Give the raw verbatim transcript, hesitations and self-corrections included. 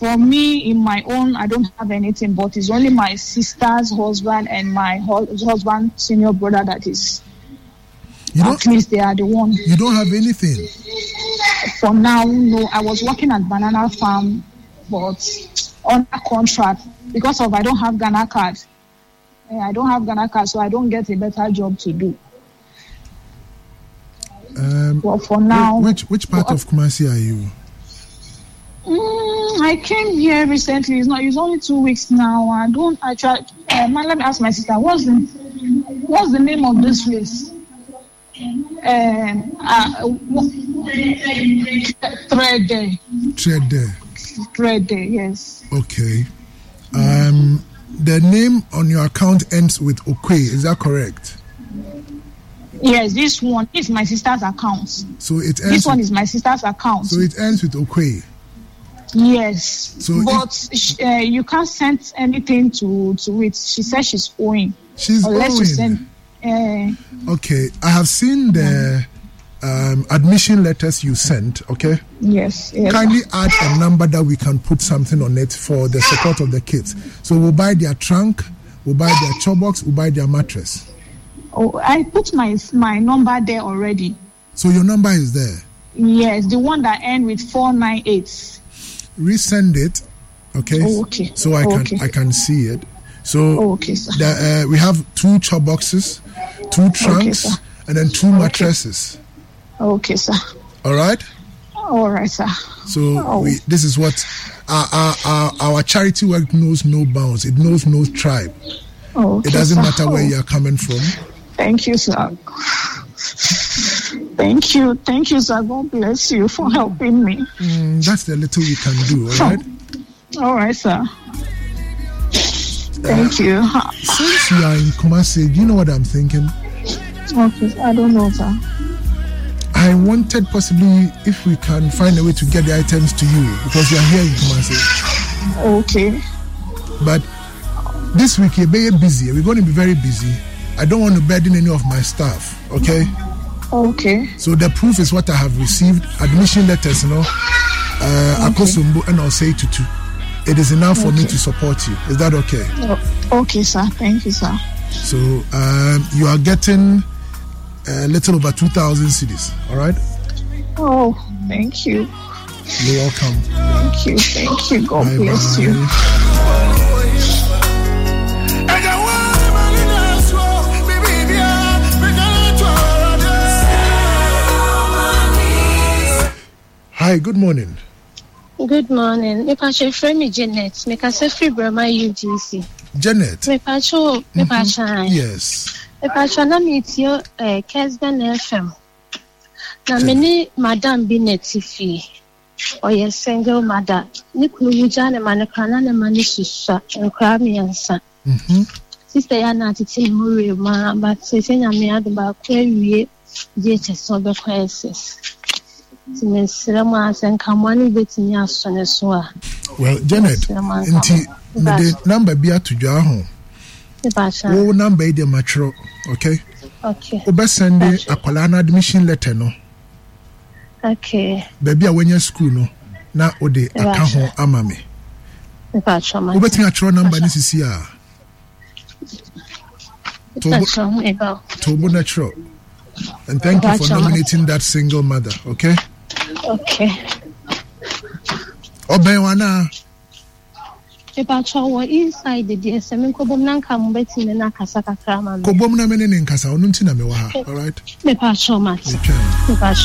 for me, in my own, I don't have anything, but it's only my sister's husband and my hu- husband's senior brother that is. You At least they are the one. You don't have anything? For now, no. I was working at Banana Farm, but on a contract because of I don't have Ghana card. I don't have Ghana card, so I don't get a better job to do. Um, well, for now, which which part well, of Kumasi are you? Mm, I came here recently. It's not. It's only two weeks now. I don't. I try. Uh, man, let me ask my sister. What's the What's the name of this place? Um, uh, Trede. Trede. Trede. Yes. Okay. Um, the name on your account ends with Okwe. Is that correct? Yes, this one is my sister's account. So it ends this one with, is my sister's account. So it ends with Okwe. Yes. So but if, uh, you can't send anything to, to it. She says she's owing. She's Unless owing. You send, uh, okay. I have seen the um, admission letters you sent. Okay. Yes. yes Kindly add a number that we can put something on it for the support of the kids. So we'll buy their trunk, we'll buy their chobox, we'll buy their mattress. Oh, I put my my number there already. So your number is there? Yes, the one that ends with four nine eight. Resend it, okay? Oh, okay. So I okay. can I can see it. So oh, okay, sir. The, uh, we have two chop boxes, two trunks, okay, and then two mattresses. Okay, sir. All right. All right, sir. So oh. we, this is what our, our our our charity work knows no bounds. It knows no tribe. Oh, okay, it doesn't sir. matter where oh. you are coming from. Thank you, sir. Thank you. Thank you, sir. God bless you for helping me. Mm, that's the little you can do, all right? All right, sir. Thank uh, you. Since you are in Kumasi, do you know what I'm thinking? Okay, I don't know, sir. I wanted possibly if we can find a way to get the items to you because you are here in Kumasi. Okay. But this week you're very busy. We're going to be very busy. I don't want to burden any of my staff, okay? Okay. So the proof is what I have received. Admission letters, you know, uh, okay. Akosumbu and Osei Tutu. It is enough for okay. me to support you. Is that okay? Oh, okay, sir. Thank you, sir. So um, you are getting a little over two thousand cedis, all right? Oh, thank you. You're welcome. Thank you. Thank you. God bye bless bye. you. Hi, good morning. Good morning. Me pacho friend me Janet. Me ka se free Brahma U G C. Janet. Me pacho, me pacho. Yes. Me pacho na meet you eh Kesden F M. Na me ni Madam Binetifi. Oye single mother. Ni kunu wujane manekana ne mani susha. Enkra mi yansa. Mhm. Sister ya na titi muri ma but se se nya me adu ba kwa wiye je cheso be kwa S S. Well, Janet, inti the number be at to Jaho. Oh, number the matro, okay? Okay. Oba send a Colana admission letter, no? Okay. Baby, when you're school, no? Now, Ode, a cajon amame. Obeting a tro number, this is here. Tobo natural. And thank you for nominating that single mother, okay? Okay. Obewana. Epacho wo inside the D S M ko bom nan kam beti na kasa kakra ma. Ko bom na mene ne nkasa onu nti na me wa ha, all right? Epacho mat. Epacho.